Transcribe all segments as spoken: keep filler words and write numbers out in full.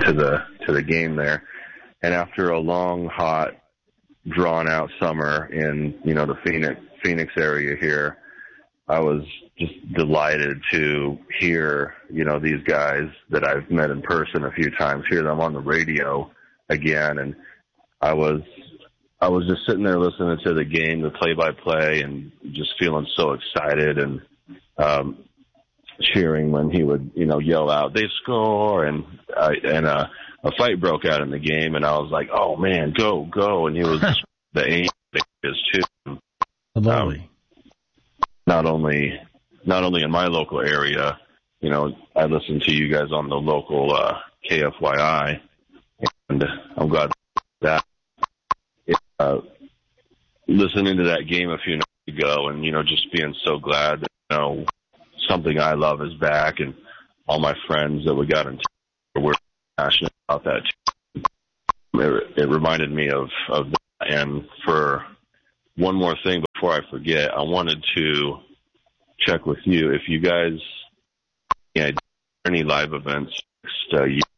to the to the game there. And after a long, hot, drawn-out summer in, you know, the Phoenix Phoenix area here, I was just delighted to hear, you know, these guys that I've met in person a few times, hear them on the radio again. And I was I was just sitting there listening to the game, the play-by-play, and just feeling so excited and um, cheering when he would, you know, yell out, "They score!" And uh, and uh, a fight broke out in the game, and I was like, "Oh man, go, go!" And he was the aim is too. Um, not only not only in my local area, you know, I listen to you guys on the local uh, K F Y I, and I'm glad that. Uh, listening to that game a few nights ago and, you know, just being so glad that, you know, something I love is back, and all my friends that we got in touch were passionate about that too. It, it reminded me of, of that. And for one more thing before I forget, I wanted to check with you if you guys yeah, any live events next uh, year.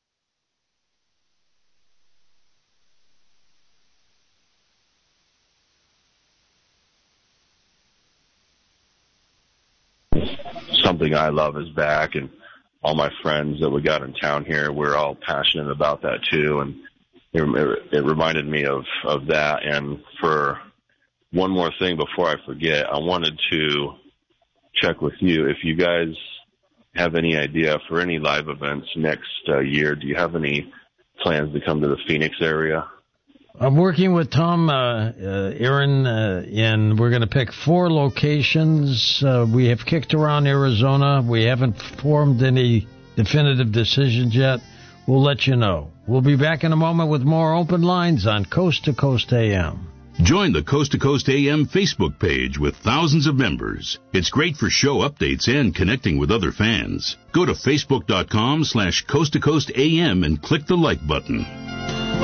Something I love is back, and all my friends that we got in town here, we're all passionate about that too. And it, it, it reminded me of, of that. And for one more thing before I forget, I wanted to check with you if you guys have any idea for any live events next uh, year. Do you have any plans to come to the Phoenix area? I'm working with Tom, uh, uh, Aaron, uh, and we're going to pick four locations. Uh, we have kicked around Arizona. We haven't formed any definitive decisions yet. We'll let you know. We'll be back in a moment with more Open Lines on Coast to Coast A M. Join the Coast to Coast A M Facebook page with thousands of members. It's great for show updates and connecting with other fans. Go to facebook.com slash Coast to Coast AM and click the like button.